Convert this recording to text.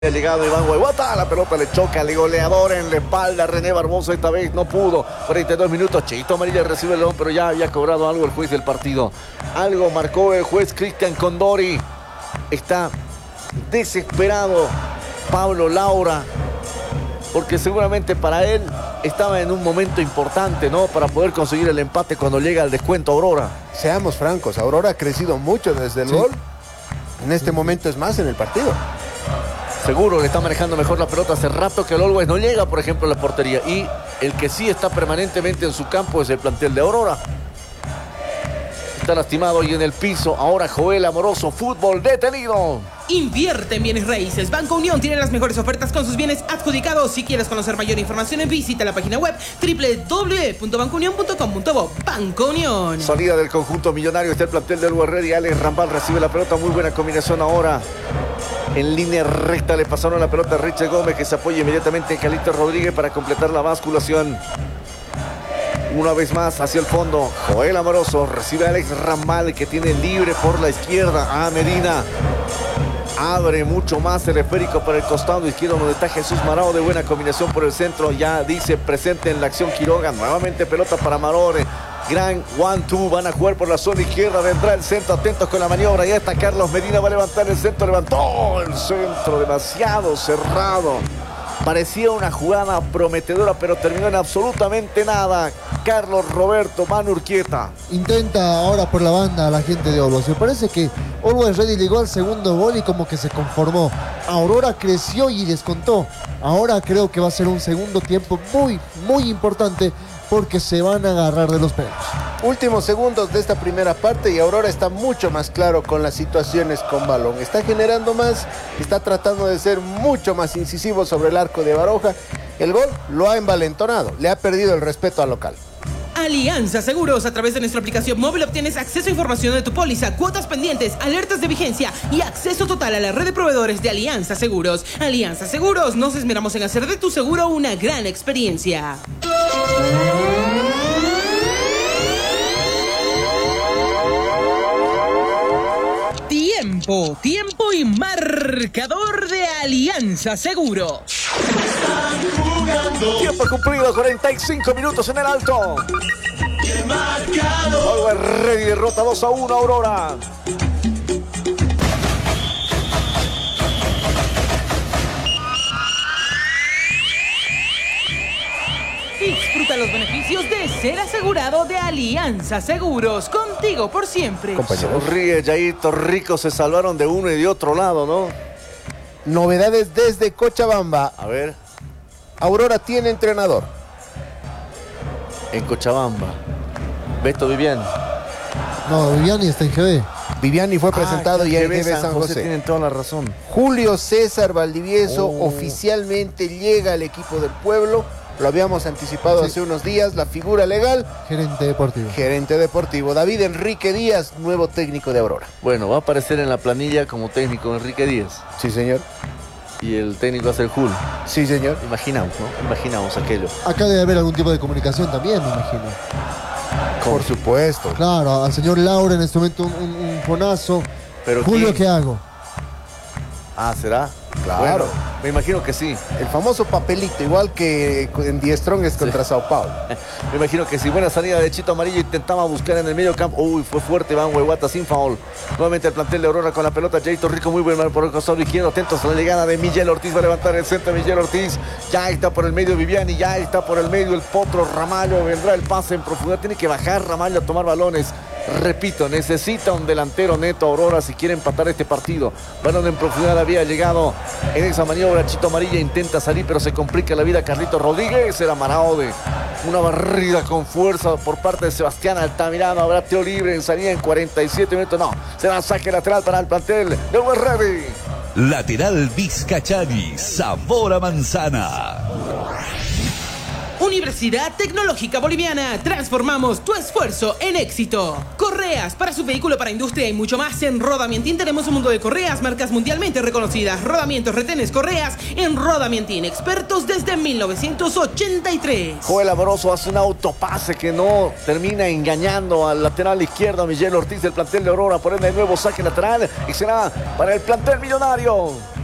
Ha llegado Iván Guaiguata, la pelota le choca al goleador en la espalda. René Barbosa esta vez no pudo. 42 minutos, Cheito Amarilla recibe el balón, pero ya había cobrado algo el juez del partido. Algo marcó el juez Cristian Condori. Está desesperado Pablo Laura, porque seguramente para él estaba en un momento importante, ¿no? Para poder conseguir el empate cuando llega el descuento Aurora. Seamos francos, Aurora ha crecido mucho desde el gol. En este momento es más en el partido. Seguro le está manejando mejor la pelota. Hace rato que el Always no llega, por ejemplo, a la portería. Y el que sí está permanentemente en su campo es el plantel de Aurora. Está lastimado y en el piso. Ahora Joel Amoroso, fútbol detenido. Invierte en bienes raíces. Banco Unión tiene las mejores ofertas con sus bienes adjudicados. Si quieres conocer mayor información, visita la página web www.bancounion.com.bo. Banco Unión. Salida del conjunto millonario. Está el plantel del Always Ready. Alex Rambal recibe la pelota. Muy buena combinación ahora. En línea recta le pasaron la pelota a Richard Gómez, que se apoya inmediatamente en Calixto Rodríguez para completar la basculación. Una vez más hacia el fondo, Joel Amoroso recibe a Alex Ramal, que tiene libre por la izquierda a Medina. Abre mucho más el esférico para el costado izquierdo, donde está Jesús Marao, de buena combinación por el centro. Ya dice presente en la acción Quiroga. Nuevamente pelota para Marore. Gran 1-2, van a jugar por la zona izquierda, vendrá el centro, atentos con la maniobra. Ya está Carlos Medina, va a levantar el centro, levantó el centro, demasiado cerrado. Parecía una jugada prometedora, pero terminó en absolutamente nada. Carlos Roberto Manu Urquieta. Intenta ahora por la banda a la gente de Always. Me parece que Always Ready llegó al segundo gol y como que se conformó. Aurora creció y descontó. Ahora creo que va a ser un segundo tiempo muy importante, porque se van a agarrar de los pelos. Últimos segundos de esta primera parte y Aurora está mucho más claro con las situaciones con balón. Está generando más, está tratando de ser mucho más incisivo sobre el arco de Baroja. El gol lo ha envalentonado, le ha perdido el respeto al local. Alianza Seguros. A través de nuestra aplicación móvil obtienes acceso a información de tu póliza, cuotas pendientes, alertas de vigencia y acceso total a la red de proveedores de Alianza Seguros. Alianza Seguros, nos esmeramos en hacer de tu seguro una gran experiencia. Tiempo y marcador de Alianza Seguro. Tiempo cumplido, 45 minutos en el alto. Always Ready derrota 2-1 Aurora. Disfruta los beneficios de ser asegurado de Alianza Seguros. Contigo por siempre. Sonríe, Yaito, Rico, se salvaron de uno y de otro lado, ¿no? Novedades desde Cochabamba. A ver. Aurora tiene entrenador. En Cochabamba. Beto Viviani. No, Viviani está en GB. Viviani fue presentado ya en GB GB San José. Tienen toda la razón. Julio César Valdivieso oficialmente llega al equipo del pueblo. Lo habíamos anticipado hace unos días. La figura legal. Gerente deportivo. Gerente deportivo. David Enrique Díaz, nuevo técnico de Aurora. Bueno, va a aparecer en la planilla como técnico Enrique Díaz. Sí, señor. Y el técnico va a ser Jul. Sí, señor. Imaginamos, ¿no? Imaginamos aquello. Acá debe haber algún tipo de comunicación también, me imagino. Por supuesto. Claro, al señor Laura en este momento un fonazo. Pero Julio, ¿qué hago? Ah, ¿será? Claro. Bueno, me imagino que sí. El famoso papelito, igual que en Die Strongest contra Sao Paulo. Me imagino que si buena salida de Chito Amarillo, intentaba buscar en el medio campo. Uy, fue fuerte Iván Guaiguata sin foul. Nuevamente el plantel de Aurora con la pelota. Jaito Rico, muy buen mal por el costado izquierdo. Atentos a la llegada de Miguel Ortiz. Va a levantar el centro Miguel Ortiz. Ya está por el medio Viviani. Ya está por el medio el Potro Ramallo. Vendrá el pase en profundidad. Tiene que bajar Ramallo a tomar balones. Repito, necesita un delantero neto Aurora si quiere empatar este partido. Balón en profundidad había llegado en esa maniobra. Chito Amarilla intenta salir, pero se complica la vida. Carlito Rodríguez era Maraude. Una barrida con fuerza por parte de Sebastián Altamirano. Habrá tiro libre en salida en 47 minutos. No, será saque lateral para el plantel de Always Ready. Lateral Vizcachani, sabor a manzana. Universidad Tecnológica Boliviana. Transformamos tu esfuerzo en éxito. Correas para su vehículo, para industria y mucho más. En Rodamientín tenemos un mundo de correas, marcas mundialmente reconocidas. Rodamientos, retenes, correas. En Rodamientín, expertos desde 1983. Joel Amoroso hace un autopase que no termina engañando al lateral izquierdo. Miguel Ortiz del plantel de Aurora. Por ende, de nuevo saque lateral y será para el plantel millonario.